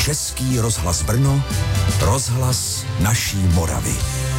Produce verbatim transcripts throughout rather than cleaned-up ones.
Český rozhlas Brno, rozhlas naší Moravy.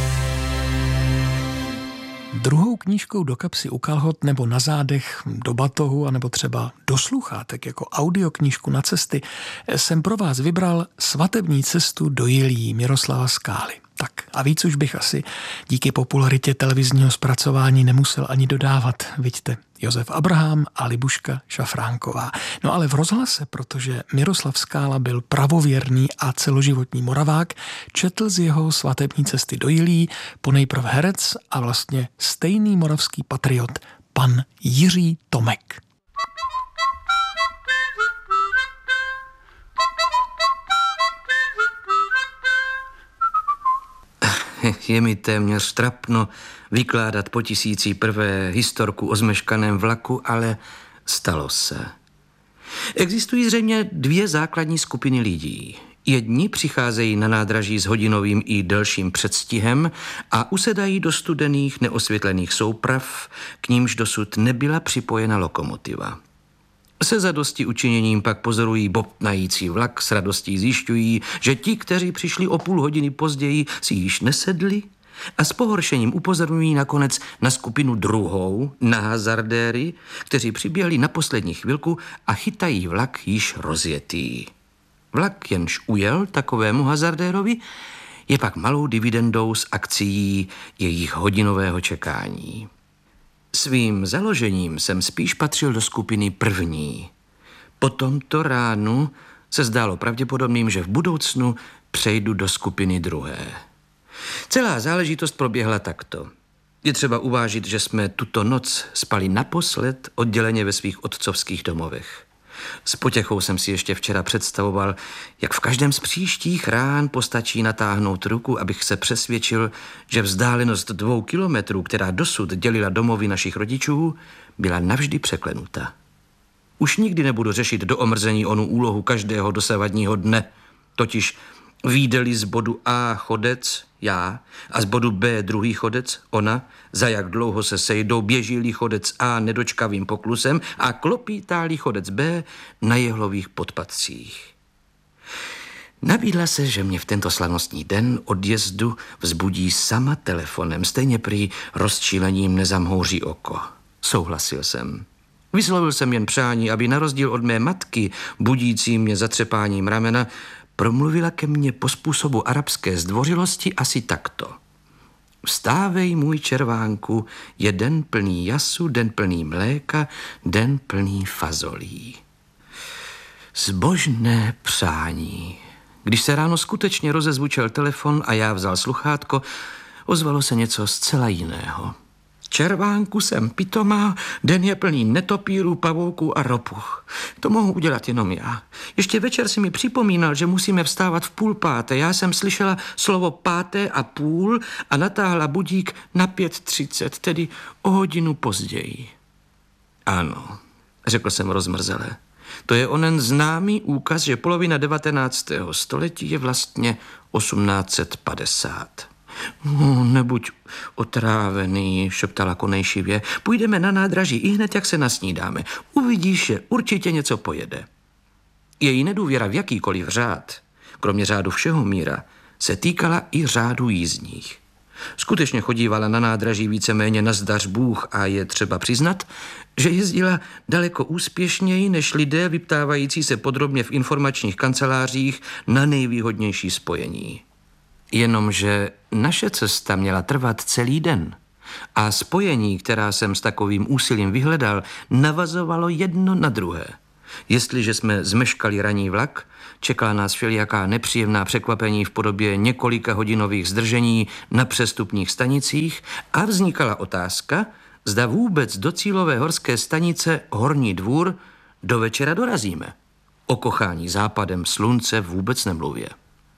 Druhou knížkou do kapsy u kalhot nebo na zádech, do batohu, anebo třeba do sluchátek jako audioknížku na cesty jsem pro vás vybral Svatební cestu do Jilí Miroslava Skály. Tak a víc už bych asi díky popularitě televizního zpracování nemusel ani dodávat, vidíte, Josef Abraham a Libuška Šafránková. No ale v rozhlase, protože Miroslav Skála byl pravověrný a celoživotní Moravák, četl z jeho Svatební cesty do Jilí ponejprv herec a vlastně stejný moravský patriot, pan Jiří Tomek. Je mi téměř trapno vykládat po tisící prvé historku o zmeškaném vlaku, ale stalo se. Existují zřejmě dvě základní skupiny lidí. Jedni přicházejí na nádraží s hodinovým i delším předstihem a usedají do studených, neosvětlených souprav, k nímž dosud nebyla připojena lokomotiva. Se zadosti učiněním pak pozorují bobtnající vlak, s radostí zjišťují, že ti, kteří přišli o půl hodiny později, si již nesedli a s pohoršením upozorňují nakonec na skupinu druhou, na hazardéry, kteří přiběhli na poslední chvilku a chytají vlak již rozjetý. Vlak, jenž ujel takovému hazardérovi, je pak malou dividendou z akcií jejich hodinového čekání. Svým založením jsem spíš patřil do skupiny první. Po tomto ránu se zdálo pravděpodobným, že v budoucnu přejdu do skupiny druhé. Celá záležitost proběhla takto. Je třeba uvážit, že jsme tuto noc spali naposled odděleně ve svých otcovských domovech. S potěchou jsem si ještě včera představoval, jak v každém z příštích rán postačí natáhnout ruku, abych se přesvědčil, že vzdálenost dvou kilometrů, která dosud dělila domovy našich rodičů, byla navždy překlenuta. Už nikdy nebudu řešit do omrzení onu úlohu každého dosavadního dne, totiž vyjde-li z bodu A chodec, já, a z bodu B druhý chodec, ona, za jak dlouho se sejdou, běží-li chodec A nedočkavým poklusem a klopítá-li chodec B na jehlových podpatcích. Nabídla se, že mě v tento slavnostní den odjezdu vzbudí sama telefonem, stejně prý rozčílením nezamhouří oko. Souhlasil jsem. Vyslovil jsem jen přání, aby na rozdíl od mé matky, budící mě zatřepáním ramena, promluvila ke mně po způsobu arabské zdvořilosti asi takto. Vstávej, můj červánku, je den plný jasu, den plný mléka, den plný fazolí. Zbožné přání. Když se ráno skutečně rozezvučel telefon a já vzal sluchátko, ozvalo se něco zcela jiného. Červánku, jsem pitomá, den je plný netopírů, pavouků a ropuch. To mohu udělat jenom já. Ještě večer si mi připomínal, že musíme vstávat v půl páté. Já jsem slyšela slovo páté a půl a natáhla budík na pět třicet, tedy o hodinu později. Ano, řekl jsem rozmrzele. To je onen známý úkaz, že polovina devatenáctého století je vlastně osmnáct set padesát. No, nebuď otrávený, šeptala konejšivě. Půjdeme na nádraží i hned, jak se nasnídáme. Uvidíš, že určitě něco pojede. Její nedůvěra v jakýkoliv řád, kromě řádu všeho míra, se týkala i řádu jízdních. Skutečně chodívala na nádraží víceméně na zdař Bůh a je třeba přiznat, že jezdila daleko úspěšněji než lidé vyptávající se podrobně v informačních kancelářích na nejvýhodnější spojení. Jenomže naše cesta měla trvat celý den a spojení, která jsem s takovým úsilím vyhledal, navazovalo jedno na druhé. Jestliže jsme zmeškali ranní vlak, čekala nás všelijaká nepříjemná překvapení v podobě několika hodinových zdržení na přestupních stanicích a vznikala otázka, zda vůbec do cílové horské stanice Horní Dvůr do večera dorazíme. O kochání západem slunce vůbec nemluvě.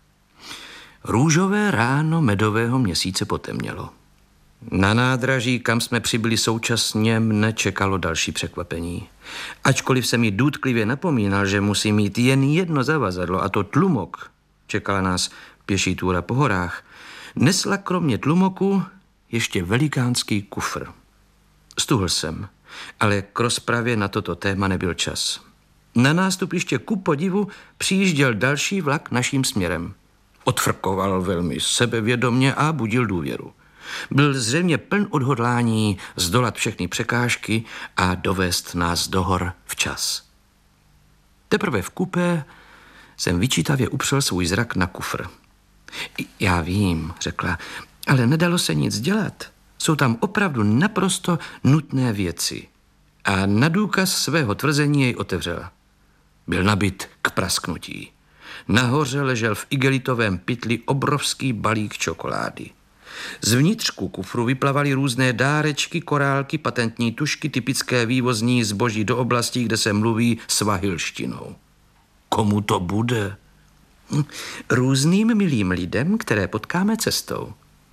Růžové ráno medového měsíce potemnělo. Na nádraží, kam jsme přibyli současně, mne čekalo další překvapení. Ačkoliv jsem jí důtklivě napomínal, že musí mít jen jedno zavazadlo, a to tlumok, čekala nás pěší túra po horách, nesla kromě tlumoku ještě velikánský kufr. Stuhl jsem, ale k rozpravě na toto téma nebyl čas. Na nástupiště ku podivu přijížděl další vlak naším směrem. Odfrkoval velmi sebevědomně a budil důvěru. Byl zřejmě pln odhodlání zdolat všechny překážky a dovést nás do hor včas. Teprve v kupé jsem vyčítavě upřel svůj zrak na kufr. Já vím, řekla, ale nedalo se nic dělat. Jsou tam opravdu naprosto nutné věci. A na důkaz svého tvrzení jej otevřela. Byl nabit k prasknutí. Nahoře ležel v igelitovém pytli obrovský balík čokolády. Z vnitřku kufru vyplavaly různé dárečky, korálky, patentní tušky, typické vývozní zboží do oblastí, kde se mluví svahilštinou. Komu to bude? Různým milým lidem, které potkáme cestou.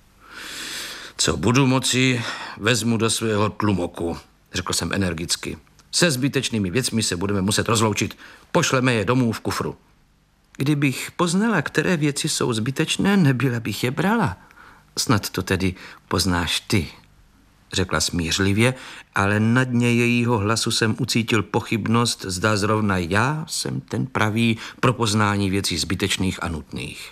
Co budu moci, vezmu do svého tlumoku, řekl jsem energicky. Se zbytečnými věcmi se budeme muset rozloučit. Pošleme je domů v kufru. Kdybych poznala, které věci jsou zbytečné, nebyla bych je brala. Snad to tedy poznáš ty, řekla smířlivě, ale na dně jejího hlasu jsem ucítil pochybnost, zda zrovna já jsem ten pravý pro poznání věcí zbytečných a nutných.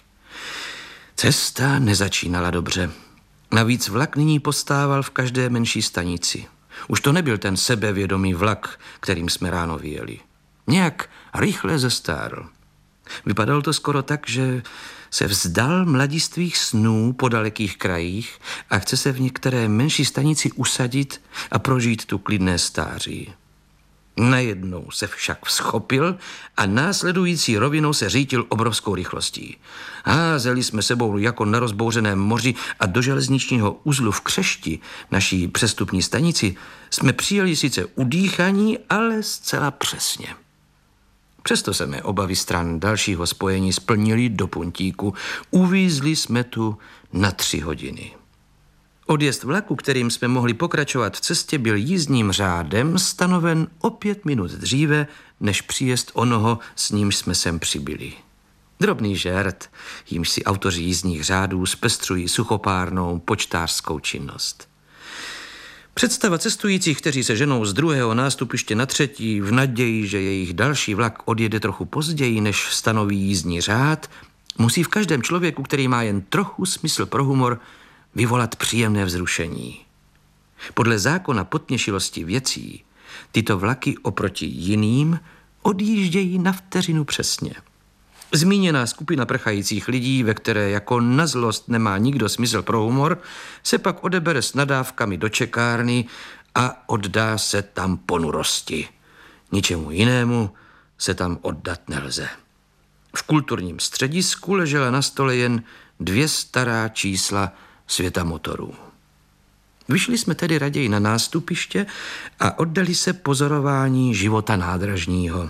Cesta nezačínala dobře. Navíc vlak nyní postával v každé menší stanici. Už to nebyl ten sebevědomý vlak, kterým jsme ráno vyjeli. Nějak rychle zestárl. Vypadalo to skoro tak, že se vzdal mladistvých snů po dalekých krajích a chce se v některé menší stanici usadit a prožít tu klidné stáří. Najednou se však vzchopil a následující rovinou se řítil obrovskou rychlostí. Házeli jsme sebou jako na rozbouřeném moři a do železničního uzlu v Křešti, naší přestupní stanici, jsme přijeli sice udýchaní, ale zcela přesně. Přesto se mé obavy stran dalšího spojení splnily do puntíku. Uvízli jsme tu na tři hodiny. Odjezd vlaku, kterým jsme mohli pokračovat v cestě, byl jízdním řádem stanoven o pět minut dříve, než příjezd onoho, s nímž jsme sem přibyli. Drobný žert, jímž si autoři jízdních řádů zpestřují suchopárnou počtářskou činnost. Představa cestujících, kteří se ženou z druhého nástupiště na třetí v naději, že jejich další vlak odjede trochu později, než stanoví jízdní řád, musí v každém člověku, který má jen trochu smysl pro humor, vyvolat příjemné vzrušení. Podle zákona podměšilosti věcí tyto vlaky oproti jiným odjíždějí na vteřinu přesně. Zmíněná skupina prchajících lidí, ve které jako na zlost nemá nikdo smysl pro humor, se pak odebere s nadávkami do čekárny a oddá se tam ponurosti. Ničemu jinému se tam oddat nelze. V kulturním středisku ležela na stole jen dvě stará čísla světa motorů. Vyšli jsme tedy raději na nástupiště a oddali se pozorování života nádražního.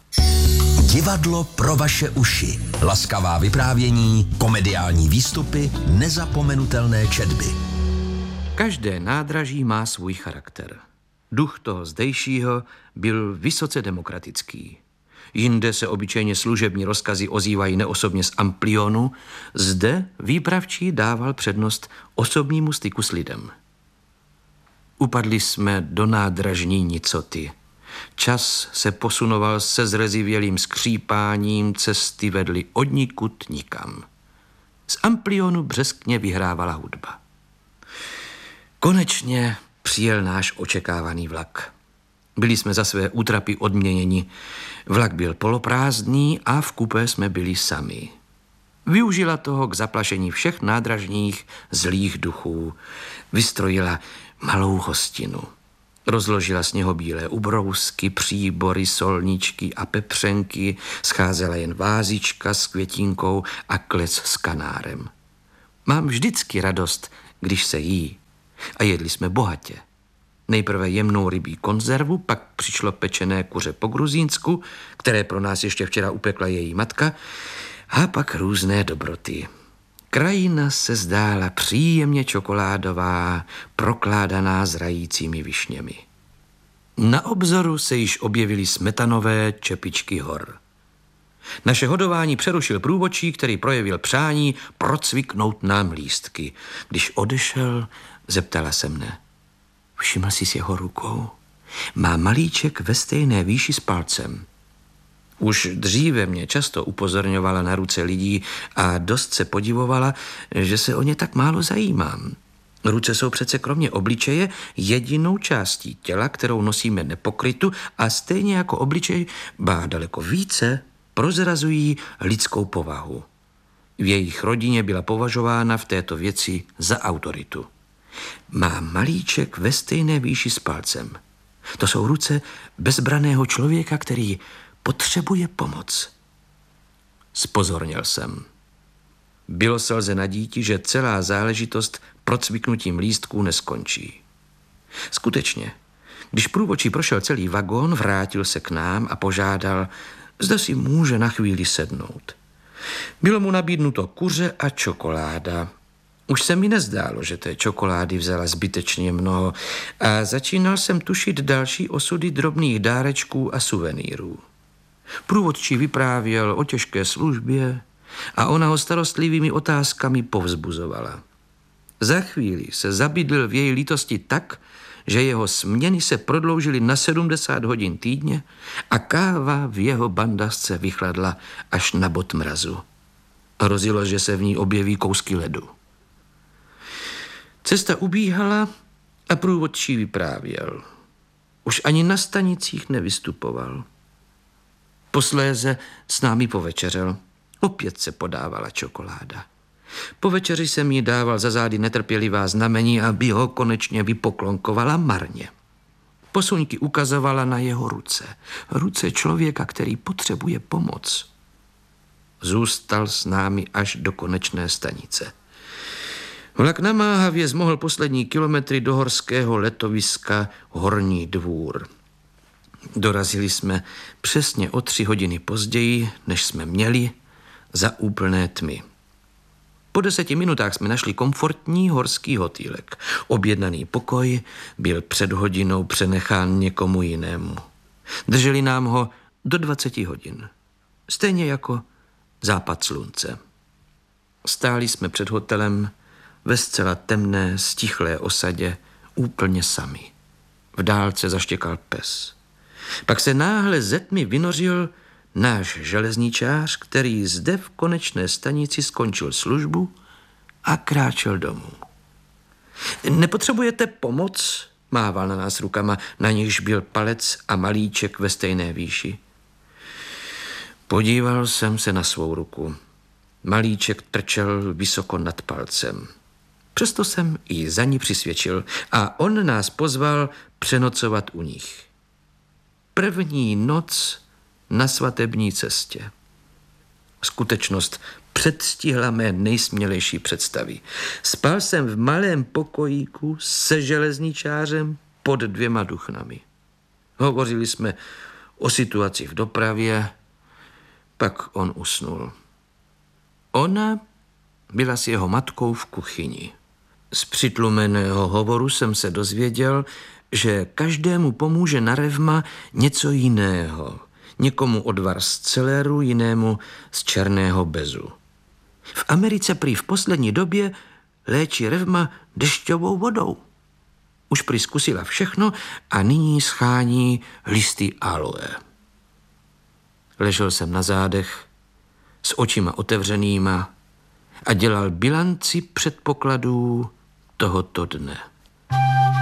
Divadlo pro vaše uši. Laskavá vyprávění, komediální výstupy, nezapomenutelné četby. Každé nádraží má svůj charakter. Duch toho zdejšího byl vysoce demokratický. Jinde se obyčejně služební rozkazy ozývají neosobně z amplionu, zde výpravčí dával přednost osobnímu styku s lidem. Upadli jsme do nádražní nicoty. Čas se posunoval se zrezivělým skřípáním, cesty vedly odnikud nikam. Z amplionu břeskně vyhrávala hudba. Konečně přijel náš očekávaný vlak. Byli jsme za své útrapy odměněni. Vlak byl poloprázdný a v kupé jsme byli sami. Využila toho k zaplašení všech nádražních zlých duchů. Vystrojila malou hostinu. Rozložila sněhobílé ubrousky, příbory, solničky a pepřenky, scházela jen vázička s květinkou a klec s kanárem. Mám vždycky radost, když se jí. A jedli jsme bohatě. Nejprve jemnou rybí konzervu, pak přišlo pečené kuře po gruzínsku, které pro nás ještě včera upekla její matka, a pak různé dobroty. Krajina se zdála příjemně čokoládová, prokládaná zrajícími višněmi. Na obzoru se již objevily smetanové čepičky hor. Naše hodování přerušil průvodčí, který projevil přání procviknout nám lístky. Když odešel, zeptala se mne. Všiml jsi s jeho rukou? Má malíček ve stejné výši s palcem. Už dříve mě často upozorňovala na ruce lidí a dost se podivovala, že se o ně tak málo zajímám. Ruce jsou přece kromě obličeje jedinou částí těla, kterou nosíme nepokrytu a stejně jako obličej, ba daleko více, prozrazují lidskou povahu. V jejich rodině byla považována v této věci za autoritu. Má malíček ve stejné výši s palcem. To jsou ruce bezbraného člověka, který potřebuje pomoc. Spozorněl jsem. Bylo se lze nadíti, že celá záležitost procviknutím lístků neskončí. Skutečně, když průvodčí prošel celý vagón, vrátil se k nám a požádal, zda si může na chvíli sednout. Bylo mu nabídnuto kuře a čokoláda. Už se mi nezdálo, že té čokolády vzala zbytečně mnoho a začínal jsem tušit další osudy drobných dárečků a suvenýrů. Průvodčí vyprávěl o těžké službě a ona ho starostlivými otázkami povzbuzovala. Za chvíli se zabydlil v její lítosti tak, že jeho směny se prodloužily na sedmdesát hodin týdně a káva v jeho bandasce vychladla až na bod mrazu. Hrozilo, že se v ní objeví kousky ledu. Cesta ubíhala a průvodčí vyprávěl. Už ani na stanicích nevystupoval. Posléze s námi povečeřel. Opět se podávala čokoláda. Po večeři jsem jí dával za zády netrpělivá znamení, aby ho konečně vypoklonkovala marně. Posuňky ukazovala na jeho ruce. Ruce člověka, který potřebuje pomoc. Zůstal s námi až do konečné stanice. Vlak namáhavě zmohl poslední kilometry do horského letoviska Horní Dvůr. Dorazili jsme přesně o tři hodiny později, než jsme měli, za úplné tmy. Po deseti minutách jsme našli komfortní horský hotýlek. Objednaný pokoj byl před hodinou přenechán někomu jinému. Drželi nám ho do dvaceti hodin. Stejně jako západ slunce. Stáli jsme před hotelem ve zcela temné, stichlé osadě úplně sami. V dálce zaštěkal pes. Pak se náhle ze tmy vynořil náš železničář, který zde v konečné stanici skončil službu a kráčel domů. Nepotřebujete pomoc? Mával na nás rukama, na nichž byl palec a malíček ve stejné výši. Podíval jsem se na svou ruku. Malíček trčel vysoko nad palcem. Přesto jsem i za ní přisvědčil a on nás pozval přenocovat u nich. První noc na svatební cestě. Skutečnost předstihla mé nejsmělejší představy. Spal jsem v malém pokojíku se železničářem pod dvěma duchnami. Hovořili jsme o situaci v dopravě, pak on usnul. Ona byla s jeho matkou v kuchyni. Z přitlumeného hovoru jsem se dozvěděl, že každému pomůže na revma něco jiného. Někomu odvar z celeru, jinému z černého bezu. V Americe prý v poslední době léčí revma dešťovou vodou. Už prý zkusila všechno a nyní schání listy aloe. Ležel jsem na zádech s očima otevřenýma a dělal bilanci předpokladů tohoto dne.